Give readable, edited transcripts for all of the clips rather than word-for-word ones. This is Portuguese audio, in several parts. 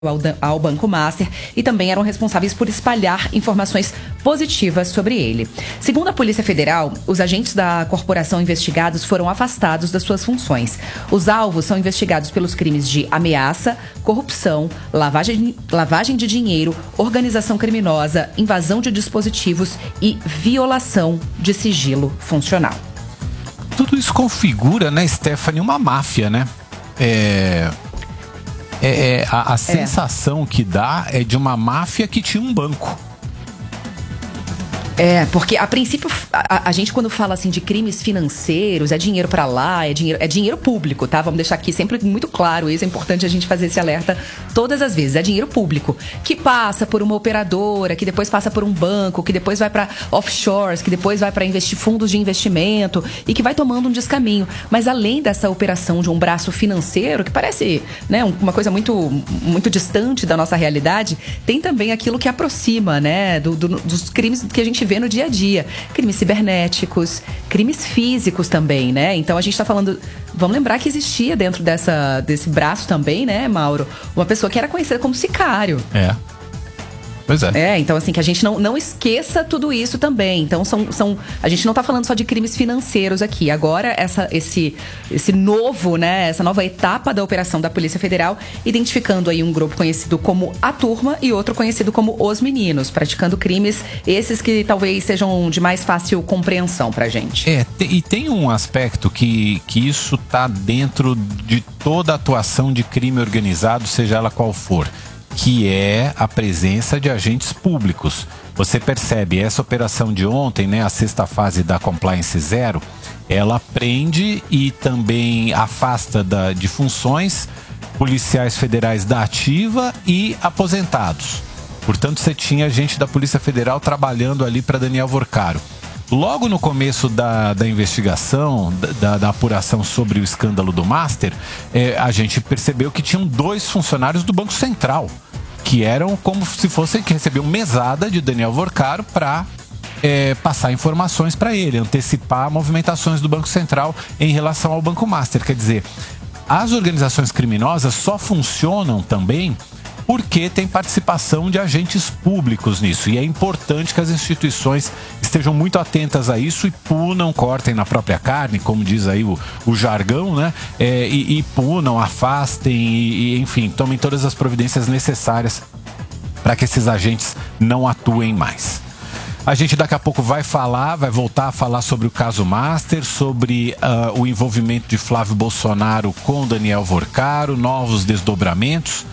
ao Banco Master e também eram responsáveis por espalhar informações positivas sobre ele. Segundo a Polícia Federal, os agentes da corporação investigados foram afastados das suas funções. Os alvos são investigados pelos crimes de ameaça, corrupção, lavagem de dinheiro, organização criminosa, invasão de dispositivos e violação de sigilo funcional. Tudo isso configura, né, Stephanie, uma máfia, né? A sensação que dá é de uma máfia que tinha um banco. Porque a princípio, a gente quando fala assim de crimes financeiros, é dinheiro pra lá, é dinheiro público, tá? Vamos deixar aqui sempre muito claro isso, é importante a gente fazer esse alerta todas as vezes. É dinheiro público, que passa por uma operadora, que depois passa por um banco, que depois vai pra offshores, que depois vai pra fundos de investimento e que vai tomando um descaminho. Mas além dessa operação de um braço financeiro, que parece, né, uma coisa muito, muito distante da nossa realidade, tem também aquilo que aproxima, né, dos crimes que a gente vê no dia a dia. Crimes cibernéticos, crimes físicos também, né? Então a gente tá falando... Vamos lembrar que existia dentro desse braço também, né, Mauro? Uma pessoa que era conhecida como sicário. Pois é. Então assim, que a gente não esqueça tudo isso também. Então a gente não tá falando só de crimes financeiros aqui. Agora esse novo, né, essa nova etapa da operação da Polícia Federal, identificando aí um grupo conhecido como a Turma e outro conhecido como os Meninos, praticando crimes esses que talvez sejam de mais fácil compreensão pra gente. E tem um aspecto que isso tá dentro de toda a atuação de crime organizado, seja ela qual for, que é a presença de agentes públicos. Você percebe, essa operação de ontem, né, a sexta fase da Compliance Zero, ela prende e também afasta de funções policiais federais da ativa e aposentados. Portanto, você tinha gente da Polícia Federal trabalhando ali para Daniel Vorcaro. Logo no começo da investigação, da apuração sobre o escândalo do Master, a gente percebeu que tinham 2 funcionários do Banco Central, que eram como se fossem que recebiam mesada de Daniel Vorcaro para passar informações para ele, antecipar movimentações do Banco Central em relação ao Banco Master. Quer dizer, as organizações criminosas só funcionam também porque tem participação de agentes públicos nisso. E é importante que as instituições estejam muito atentas a isso e punam, cortem na própria carne, como diz aí o jargão, né? E punam, afastem e, enfim, tomem todas as providências necessárias para que esses agentes não atuem mais. A gente daqui a pouco vai voltar a falar sobre o caso Master, sobre o envolvimento de Flávio Bolsonaro com Daniel Vorcaro, novos desdobramentos.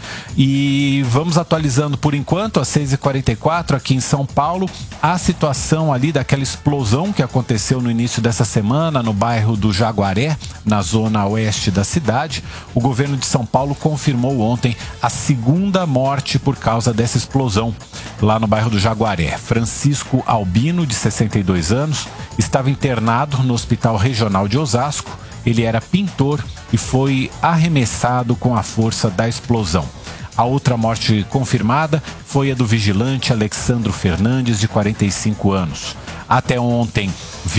E vamos atualizando por enquanto, às 6h44, aqui em São Paulo, a situação ali daquela explosão que aconteceu no início dessa semana no bairro do Jaguaré, na zona oeste da cidade. O governo de São Paulo confirmou ontem a 2ª morte por causa dessa explosão lá no bairro do Jaguaré. Francisco Albino, de 62 anos, estava internado no Hospital Regional de Osasco. Ele era pintor e foi arremessado com a força da explosão. A outra morte confirmada foi a do vigilante Alexandro Fernandes, de 45 anos. Até ontem,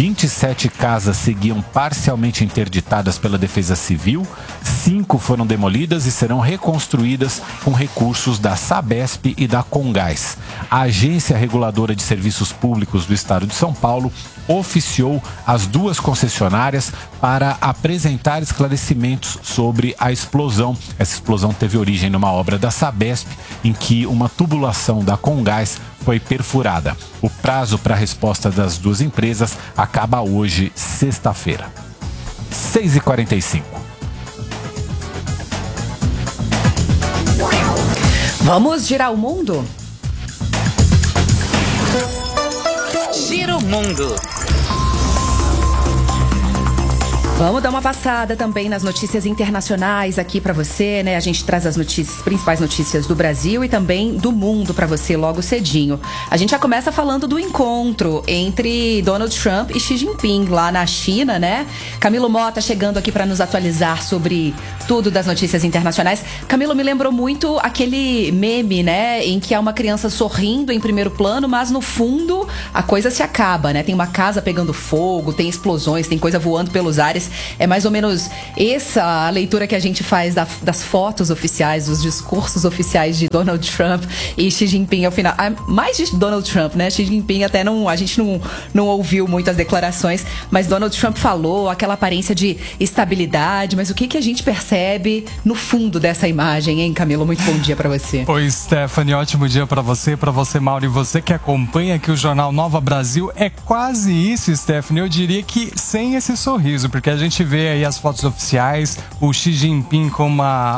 27 casas seguiam parcialmente interditadas pela Defesa Civil, 5 foram demolidas e serão reconstruídas com recursos da Sabesp e da Congás. A Agência Reguladora de Serviços Públicos do Estado de São Paulo oficiou as 2 concessionárias para apresentar esclarecimentos sobre a explosão. Essa explosão teve origem numa obra da Sabesp, em que uma tubulação da Congás foi perfurada. O prazo para a resposta das 2 empresas acaba hoje, sexta-feira. 6h45. Vamos girar o mundo? Gira o mundo. Vamos dar uma passada também nas notícias internacionais aqui pra você, né? A gente traz as principais notícias do Brasil e também do mundo pra você logo cedinho. A gente já começa falando do encontro entre Donald Trump e Xi Jinping lá na China, né? Camilo Mota chegando aqui pra nos atualizar sobre tudo das notícias internacionais. Camilo, me lembrou muito aquele meme, né? Em que há uma criança sorrindo em primeiro plano, mas no fundo a coisa se acaba, né? Tem uma casa pegando fogo, tem explosões, tem coisa voando pelos ares. mas é mais ou menos essa a leitura que a gente faz das fotos oficiais, dos discursos oficiais de Donald Trump e Xi Jinping ao final. Mais de Donald Trump, né? Xi Jinping até a gente não ouviu muito as declarações, mas Donald Trump falou aquela aparência de estabilidade, mas o que a gente percebe no fundo dessa imagem, hein, Camilo? Muito bom dia pra você. Oi, Stephanie, ótimo dia pra você, Mauro, e você que acompanha aqui o Jornal Nova Brasil. É quase isso, Stephanie, eu diria que sem esse sorriso, porque a gente vê aí as fotos oficiais, o Xi Jinping com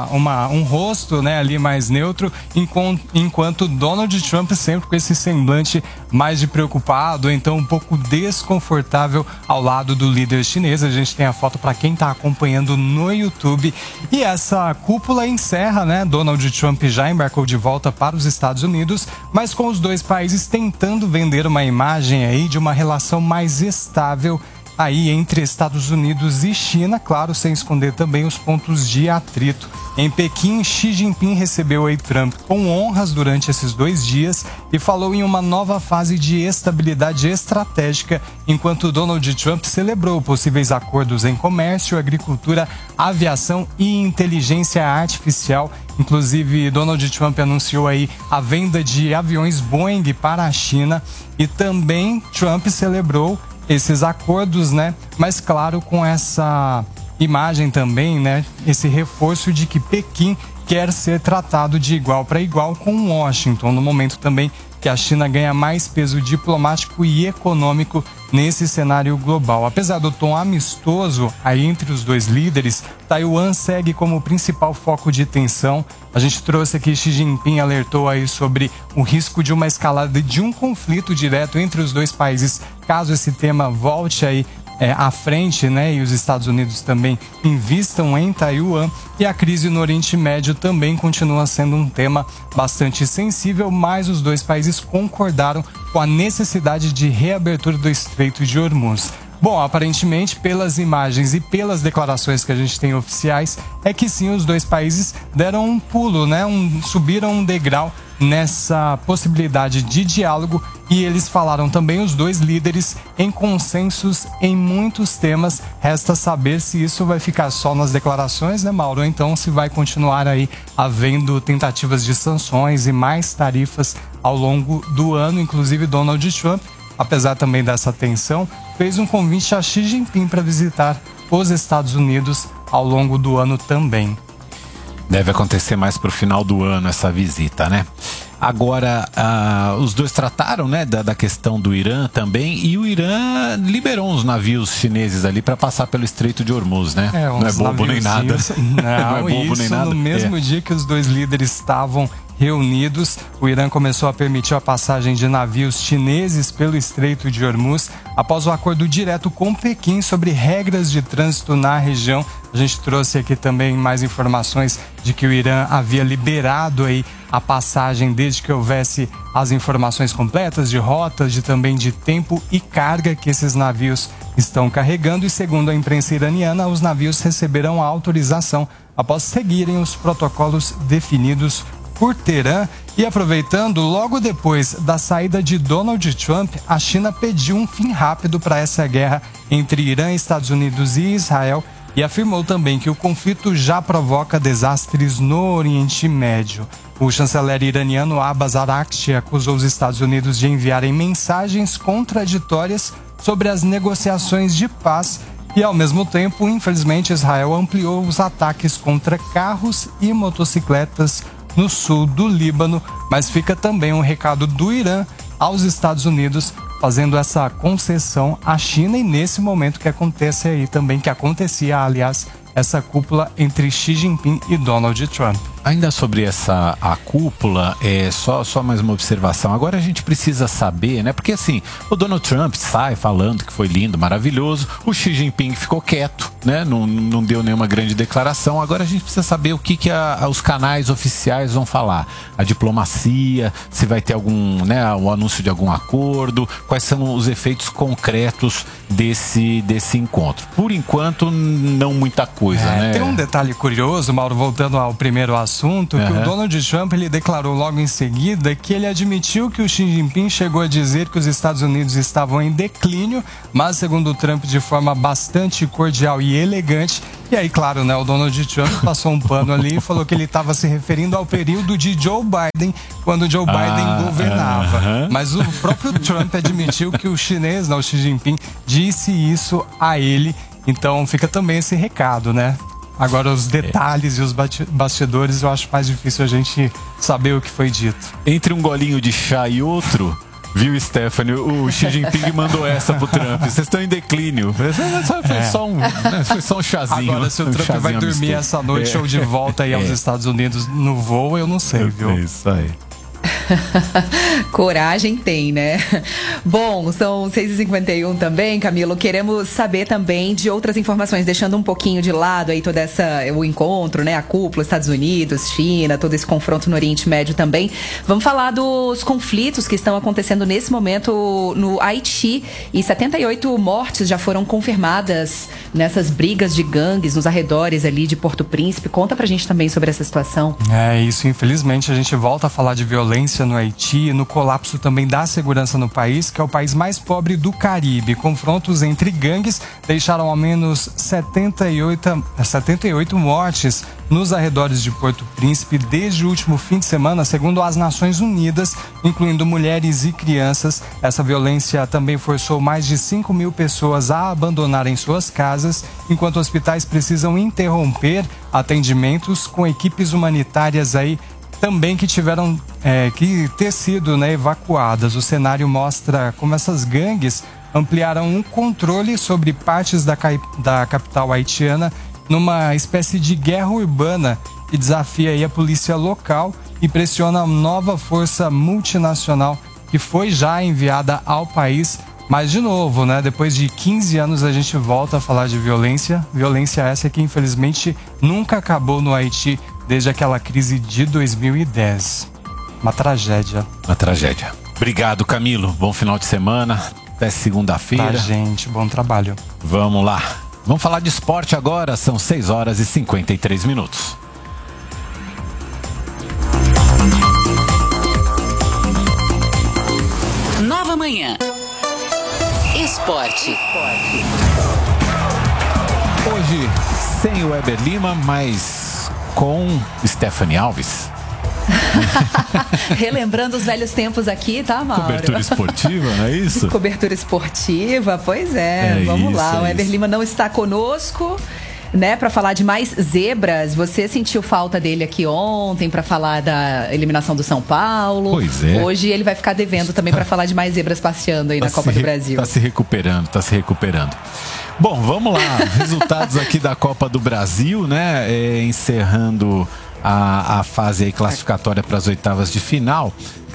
um rosto, né, ali mais neutro, enquanto Donald Trump sempre com esse semblante mais de preocupado, ou então um pouco desconfortável ao lado do líder chinês. A gente tem a foto para quem está acompanhando no YouTube. E essa cúpula encerra, né? Donald Trump já embarcou de volta para os Estados Unidos, mas com os dois países tentando vender uma imagem aí de uma relação mais estável aí entre Estados Unidos e China, claro, sem esconder também os pontos de atrito. Em Pequim, Xi Jinping recebeu aí Trump com honras durante esses 2 dias e falou em uma nova fase de estabilidade estratégica, enquanto Donald Trump celebrou possíveis acordos em comércio, agricultura, aviação e inteligência artificial. Inclusive, Donald Trump anunciou aí a venda de aviões Boeing para a China e também Trump celebrou esses acordos, né? Mas claro, com essa imagem também, né? Esse reforço de que Pequim quer ser tratado de igual para igual com Washington, no momento também que a China ganha mais peso diplomático e econômico nesse cenário global. Apesar do tom amistoso aí entre os dois líderes, Taiwan segue como o principal foco de tensão. A gente trouxe aqui, Xi Jinping alertou aí sobre o risco de uma escalada de um conflito direto entre os dois países, caso esse tema volte aí à frente, né? E os Estados Unidos também invistam em Taiwan. E a crise no Oriente Médio também continua sendo um tema bastante sensível, mas os dois países concordaram com a necessidade de reabertura do Estreito de Hormuz. Bom, aparentemente, pelas imagens e pelas declarações que a gente tem oficiais, é que sim, os dois países deram um pulo, né? Subiram um degrau nessa possibilidade de diálogo, e eles falaram também, os dois líderes, em consensos em muitos temas. Resta saber se isso vai ficar só nas declarações, né, Mauro? Ou então se vai continuar aí havendo tentativas de sanções e mais tarifas ao longo do ano. Inclusive, Donald Trump, apesar também dessa tensão, fez um convite a Xi Jinping para visitar os Estados Unidos ao longo do ano também. Deve acontecer mais para o final do ano essa visita, né? Agora, os dois trataram, né, da questão do Irã também, e o Irã liberou uns navios chineses ali para passar pelo Estreito de Hormuz, né? Não é bobo nem nada. Não é bobo nem nada. No mesmo dia que os dois líderes estavam reunidos, o Irã começou a permitir a passagem de navios chineses pelo Estreito de Hormuz após o acordo direto com Pequim sobre regras de trânsito na região. A gente trouxe aqui também mais informações de que o Irã havia liberado aí a passagem desde que houvesse as informações completas de rotas, também de tempo e carga que esses navios estão carregando. E segundo a imprensa iraniana, os navios receberão a autorização após seguirem os protocolos definidos por Teherã. E aproveitando, logo depois da saída de Donald Trump, a China pediu um fim rápido para essa guerra entre Irã, Estados Unidos e Israel, e afirmou também que o conflito já provoca desastres no Oriente Médio. O chanceler iraniano Abbas Araghchi acusou os Estados Unidos de enviarem mensagens contraditórias sobre as negociações de paz e, ao mesmo tempo, infelizmente, Israel ampliou os ataques contra carros e motocicletas no sul do Líbano. Mas fica também um recado do Irã aos Estados Unidos, fazendo essa concessão à China, e nesse momento que acontece aí também, que acontecia, aliás, essa cúpula entre Xi Jinping e Donald Trump. Ainda sobre a cúpula, só mais uma observação. Agora a gente precisa saber, né? Porque assim, o Donald Trump sai falando que foi lindo, maravilhoso. O Xi Jinping ficou quieto, né? Não deu nenhuma grande declaração. Agora a gente precisa saber o que os canais oficiais vão falar. A diplomacia, se vai ter algum, né? O anúncio de algum acordo, quais são os efeitos concretos desse encontro. Por enquanto, não muita coisa, né? Tem um detalhe curioso, Mauro, voltando ao primeiro assunto assunto, que o Donald Trump ele declarou logo em seguida que ele admitiu que o Xi Jinping chegou a dizer que os Estados Unidos estavam em declínio, mas segundo o Trump de forma bastante cordial e elegante. E aí, claro, né, o Donald Trump passou um pano ali e falou que ele estava se referindo ao período de Joe Biden, quando Joe Biden governava. Mas o próprio Trump admitiu que o chinês, o Xi Jinping, disse isso a ele. Então fica também esse recado, né? Agora os detalhes e os bastidores eu acho mais difícil a gente saber o que foi dito. Entre um golinho de chá e outro, viu, Stephanie, o Xi Jinping mandou essa pro Trump. Vocês estão em declínio. Foi só um chazinho. Agora se o Trump vai dormir essa noite ou de volta aí aos Estados Unidos no voo, eu não sei, viu? Isso aí. Coragem tem, né? Bom, são 6h51 também, Camilo. Queremos saber também de outras informações, deixando um pouquinho de lado aí o encontro, né? A cúpula, Estados Unidos, China, todo esse confronto no Oriente Médio também. Vamos falar dos conflitos que estão acontecendo nesse momento no Haiti. E 78 mortes já foram confirmadas nessas brigas de gangues nos arredores ali de Porto Príncipe. Conta pra gente também sobre essa situação. É isso, infelizmente a gente volta a falar de violência no Haiti, no colapso também da segurança no país, que é o país mais pobre do Caribe. Confrontos entre gangues deixaram ao menos 78 mortes nos arredores de Porto Príncipe desde o último fim de semana, segundo as Nações Unidas, incluindo mulheres e crianças. Essa violência também forçou mais de 5 mil pessoas a abandonarem suas casas, enquanto hospitais precisam interromper atendimentos com equipes humanitárias aí também que tiveram que ter sido, né, evacuadas. O cenário mostra como essas gangues ampliaram um controle sobre partes da capital haitiana numa espécie de guerra urbana que desafia aí a polícia local e pressiona a nova força multinacional que foi já enviada ao país. Mas, de novo, né, depois de 15 anos a gente volta a falar de violência. Violência essa que, infelizmente, nunca acabou no Haiti desde aquela crise de 2010. Uma tragédia. Uma tragédia. Obrigado, Camilo. Bom final de semana. Até segunda-feira. Tá, gente. Bom trabalho. Vamos lá. Vamos falar de esporte agora. São 6h53. Nova Manhã. Esporte. Hoje, sem o Weber Lima, mas com Stephanie Alves. Relembrando os velhos tempos aqui, tá, Mauro? Cobertura esportiva, não é isso? Cobertura esportiva, pois é. Vamos lá. O Weber Lima não está conosco, né, para falar de mais zebras. Você sentiu falta dele aqui ontem para falar da eliminação do São Paulo. Pois é. Hoje ele vai ficar devendo também para falar de mais zebras passeando aí na Copa do Brasil. Tá se recuperando. Bom, vamos lá. Resultados aqui da Copa do Brasil, né? Encerrando a fase aí classificatória para as oitavas de final.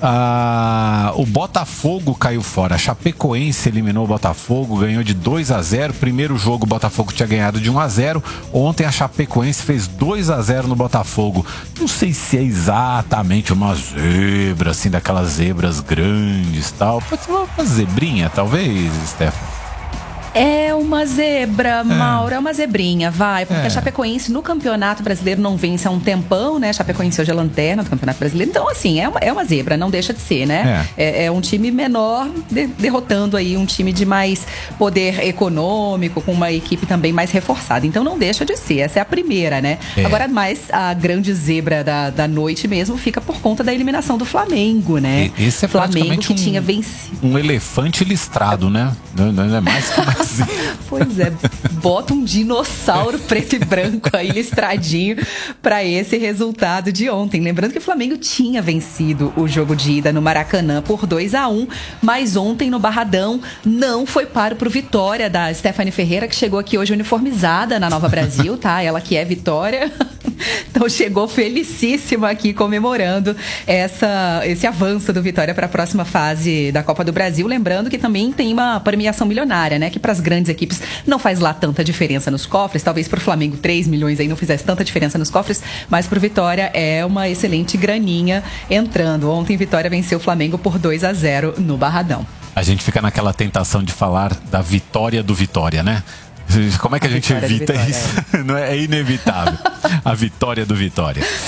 O Botafogo caiu fora. A Chapecoense eliminou o Botafogo, ganhou de 2-0. Primeiro jogo o Botafogo tinha ganhado de 1-0. Ontem a Chapecoense fez 2-0 no Botafogo. Não sei se é exatamente uma zebra, assim, daquelas zebras grandes e tal. Pode ser uma zebrinha, talvez, Stefano. É uma zebra, Mauro, é uma zebrinha, vai. Porque a Chapecoense no Campeonato Brasileiro não vence há um tempão, né? A Chapecoense hoje é lanterna do Campeonato Brasileiro. Então, assim, é uma zebra, não deixa de ser, né? É um time menor derrotando aí um time de mais poder econômico, com uma equipe também mais reforçada. Então, não deixa de ser. Essa é a primeira, né? Agora, mais a grande zebra da noite mesmo fica por conta da eliminação do Flamengo, né? Esse é Flamengo que tinha vencido. Um elefante listrado, né? Não é mais que mais. Pois é, bota um dinossauro preto e branco aí listradinho para esse resultado de ontem. Lembrando que o Flamengo tinha vencido o jogo de ida no Maracanã por 2-1, mas ontem no Barradão não foi páreo pro Vitória da Stephanie Ferreira, que chegou aqui hoje uniformizada na Nova Brasil, tá? Ela que é Vitória. Então chegou felicíssima aqui comemorando esse avanço do Vitória para a próxima fase da Copa do Brasil. Lembrando que também tem uma premiação milionária, né? Que para as grandes equipes não faz lá tanta diferença nos cofres. Talvez para o Flamengo 3 milhões aí não fizesse tanta diferença nos cofres, mas para o Vitória é uma excelente graninha entrando. Ontem Vitória venceu o Flamengo por 2-0 no Barradão. A gente fica naquela tentação de falar da vitória do Vitória, né? Como é que a gente evita isso? Não é inevitável. A vitória do Vitória.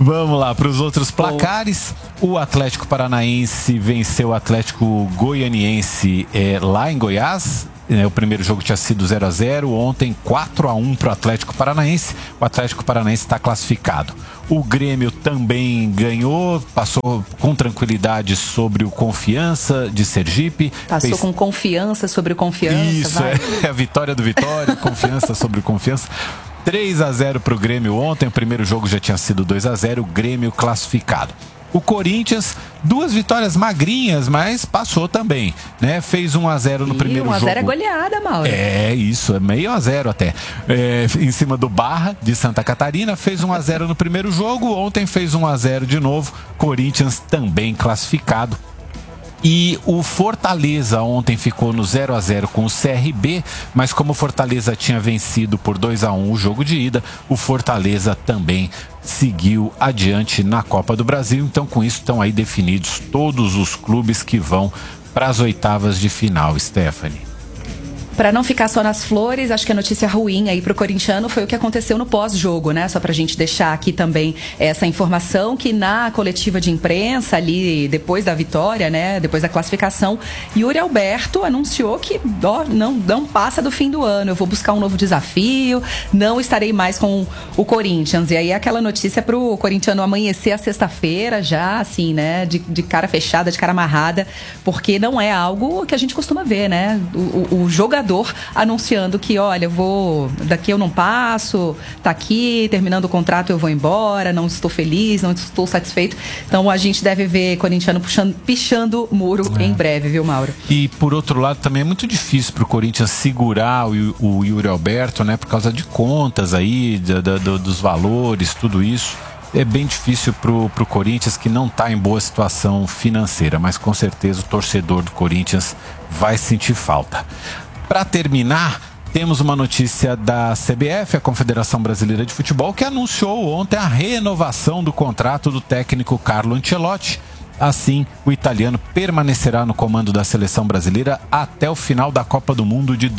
Vamos lá para os outros placares. O Atlético Paranaense venceu o Atlético Goianiense lá em Goiás. O primeiro jogo tinha sido 0-0. Ontem 4-1 para o Atlético Paranaense. O Atlético Paranaense está classificado. O Grêmio também ganhou, passou com tranquilidade sobre o Confiança de Sergipe. Passou com confiança sobre o Confiança. Isso, é a vitória do Vitória, Confiança sobre o Confiança. 3-0 para o Grêmio ontem, o primeiro jogo já tinha sido 2-0, o Grêmio classificado. O Corinthians, 2 vitórias magrinhas, mas passou também, né? Fez 1-0 no primeiro jogo. 1-0 é goleada, Mauro. É, isso, é meio a 0 até. Em cima do Barra, de Santa Catarina, fez 1-0 no primeiro jogo, ontem fez 1-0 de novo. Corinthians também classificado. E o Fortaleza ontem ficou no 0-0 com o CRB, mas como o Fortaleza tinha vencido por 2-1 o jogo de ida, o Fortaleza também seguiu adiante na Copa do Brasil. Então, com isso, estão aí definidos todos os clubes que vão para as oitavas de final, Stephanie. Para não ficar só nas flores, acho que a notícia ruim aí pro corintiano foi o que aconteceu no pós-jogo, né? Só pra gente deixar aqui também essa informação que na coletiva de imprensa ali, depois da vitória, né? Depois da classificação, Yuri Alberto anunciou que não passa do fim do ano, eu vou buscar um novo desafio, não estarei mais com o Corinthians. E aí aquela notícia pro corintiano amanhecer a sexta-feira já, assim, né? De cara fechada, de cara amarrada, porque não é algo que a gente costuma ver, né? O jogador anunciando que, olha, daqui eu não passo, tá aqui, terminando o contrato eu vou embora, não estou feliz, não estou satisfeito. Então a gente deve ver corintiano pichando muro em breve, viu, Mauro? E por outro lado também é muito difícil pro Corinthians segurar o Yuri Alberto, né, por causa de contas aí, dos valores, tudo isso. É bem difícil pro Corinthians, que não está em boa situação financeira, mas com certeza o torcedor do Corinthians vai sentir falta. Para terminar, temos uma notícia da CBF, a Confederação Brasileira de Futebol, que anunciou ontem a renovação do contrato do técnico Carlo Ancelotti. Assim, o italiano permanecerá no comando da seleção brasileira até o final da Copa do Mundo de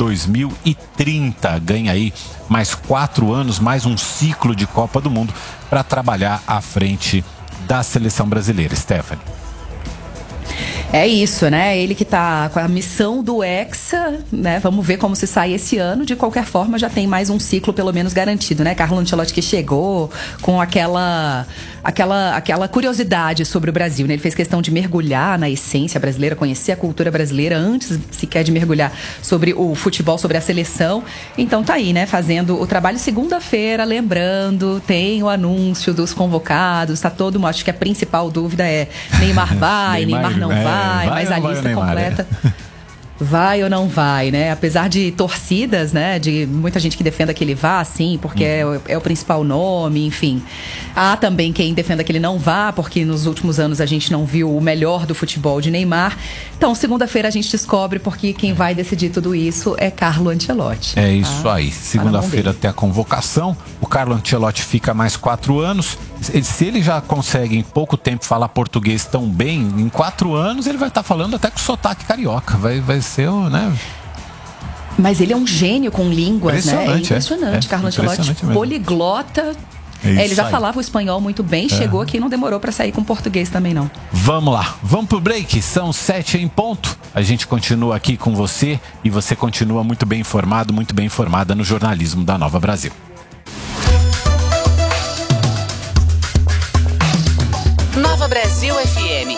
2030. Ganha aí mais 4 anos, mais um ciclo de Copa do Mundo para trabalhar à frente da seleção brasileira. Stephanie. É isso, né? Ele que tá com a missão do Hexa, né? Vamos ver como se sai esse ano. De qualquer forma, já tem mais um ciclo pelo menos garantido, né? Carlo Ancelotti que chegou com aquela curiosidade sobre o Brasil, né? Ele fez questão de mergulhar na essência brasileira, conhecer a cultura brasileira antes sequer de mergulhar sobre o futebol, sobre a seleção. Então tá aí, né? Fazendo o trabalho. Segunda-feira, lembrando, tem o anúncio dos convocados, tá todo mundo. Acho que a principal dúvida é Neymar vai, Neymar não vai. Mas a lista completa vai ou não vai, né? Apesar de torcidas, né? De muita gente que defenda que ele vá, sim, porque é o principal nome, enfim. Há também quem defenda que ele não vá, porque nos últimos anos a gente não viu o melhor do futebol de Neymar. Então, segunda-feira a gente descobre, porque quem vai decidir tudo isso é Carlo Ancelotti. É isso aí. Segunda-feira tem a convocação. O Carlo Ancelotti fica mais 4 anos. Se ele já consegue em pouco tempo falar português tão bem, em 4 anos ele vai estar falando até com sotaque carioca. Vai ser, né? Mas ele é um gênio com línguas, né? É impressionante. Carlo Ancelotti, poliglota. Ele já falava o espanhol muito bem, chegou aqui e não demorou para sair com português também, não. Vamos lá, vamos pro break, são 7 em ponto. A gente continua aqui com você e você continua muito bem informado, muito bem informada no jornalismo da Nova Brasil. Nova Brasil FM.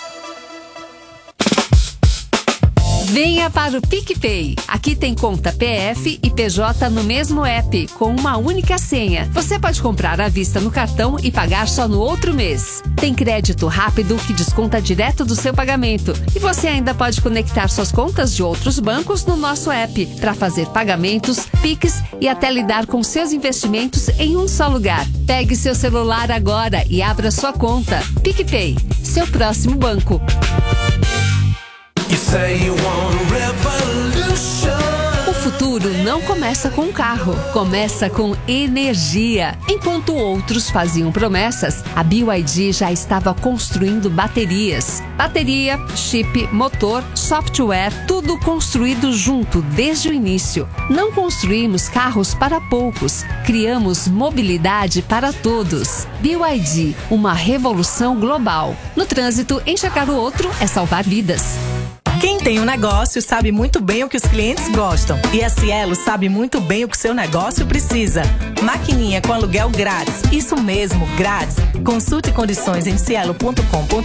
Venha para o PicPay. Aqui tem conta PF e PJ no mesmo app, com uma única senha. Você pode comprar à vista no cartão e pagar só no outro mês. Tem crédito rápido que desconta direto do seu pagamento. E você ainda pode conectar suas contas de outros bancos no nosso app para fazer pagamentos, Pix e até lidar com seus investimentos em um só lugar. Pegue seu celular agora e abra sua conta. PicPay, seu próximo banco. You say you want a revolution. O futuro não começa com um carro, começa com energia. Enquanto outros faziam promessas, a BYD já estava construindo baterias. Bateria, chip, motor, software, tudo construído junto desde o início. Não construímos carros para poucos, criamos mobilidade para todos. BYD, uma revolução global. No trânsito, enxergar o outro é salvar vidas. Quem tem um negócio sabe muito bem o que os clientes gostam. E a Cielo sabe muito bem o que seu negócio precisa. Maquininha com aluguel grátis. Isso mesmo, grátis. Consulte condições em cielo.com.br